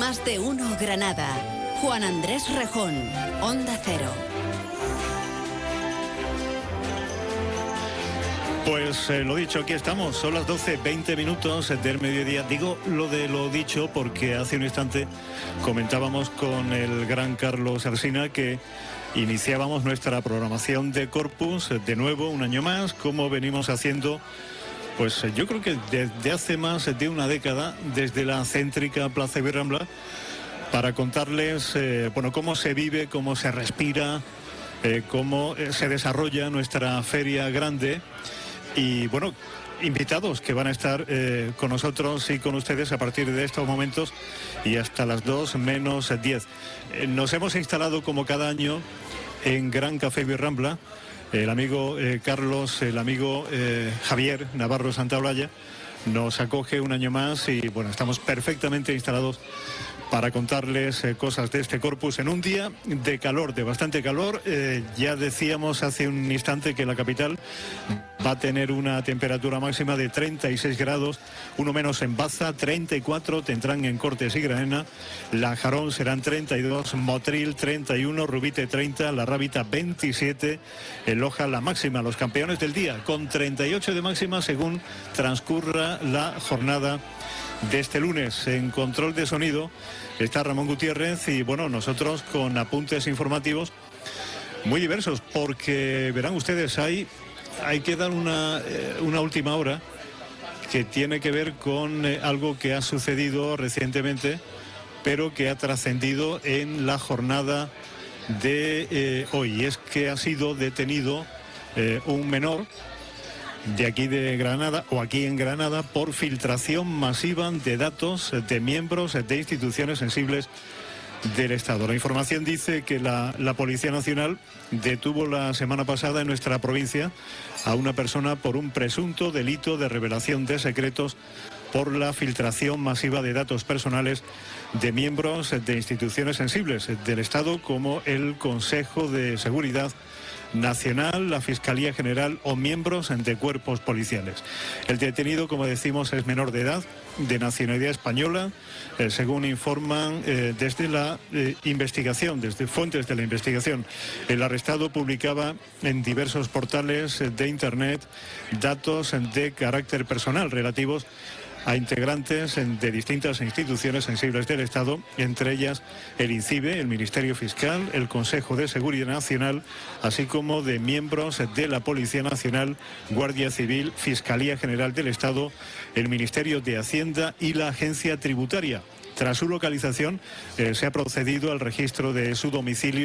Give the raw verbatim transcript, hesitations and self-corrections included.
Más de uno Granada. Juan Andrés Rejón, Onda Cero. Pues eh, lo dicho, aquí estamos, son las doce, veinte minutos del mediodía. Digo lo de lo dicho porque hace un instante comentábamos con el gran Carlos Alsina que iniciábamos nuestra programación de Corpus, de nuevo, un año más, como venimos haciendo, pues yo creo que desde hace más de una década, desde la céntrica Plaza Birrambla, para contarles, eh, bueno, cómo se vive, cómo se respira, eh, cómo eh, se desarrolla nuestra feria grande. Y bueno, invitados que van a estar eh, con nosotros y con ustedes a partir de estos momentos y hasta las dos menos diez. Eh, nos hemos instalado como cada año en Gran Café Birrambla. El amigo eh, Carlos, el amigo eh, Javier Navarro Santaolalla nos acoge un año más y bueno, estamos perfectamente instalados para contarles eh, cosas de este Corpus en un día de calor, de bastante calor. Eh, ya decíamos hace un instante que la capital va a tener una temperatura máxima de treinta y seis grados, uno menos en Baza, treinta y cuatro tendrán en Cortes y Granena, La Jarón serán treinta y dos, Motril treinta y uno, Rubite treinta, La Rábita veintisiete, en Loja la máxima, los campeones del día, con treinta y ocho de máxima según transcurra la jornada de este lunes. En control de sonido está Ramón Gutiérrez y bueno, nosotros con apuntes informativos muy diversos, porque verán ustedes, hay, hay que dar una, eh, una última hora que tiene que ver con eh, algo que ha sucedido recientemente, pero que ha trascendido en la jornada de eh, hoy. Es que ha sido detenido eh, un menor de aquí de Granada, o aquí en Granada, por filtración masiva de datos de miembros de instituciones sensibles del Estado. La información dice que la, la Policía Nacional detuvo la semana pasada en nuestra provincia a una persona por un presunto delito de revelación de secretos por la filtración masiva de datos personales de miembros de instituciones sensibles del Estado, como el Consejo de Seguridad Nacional, la Fiscalía General o miembros de cuerpos policiales. El detenido, como decimos, es menor de edad, de nacionalidad española, eh, según informan eh, desde la eh, investigación, desde fuentes de la investigación. El arrestado publicaba en diversos portales de Internet datos de carácter personal relativos a integrantes de distintas instituciones sensibles del Estado, entre ellas el INCIBE, el Ministerio Fiscal, el Consejo de Seguridad Nacional, así como de miembros de la Policía Nacional, Guardia Civil, Fiscalía General del Estado, el Ministerio de Hacienda y la Agencia Tributaria. Tras su localización, eh, se ha procedido al registro de su domicilio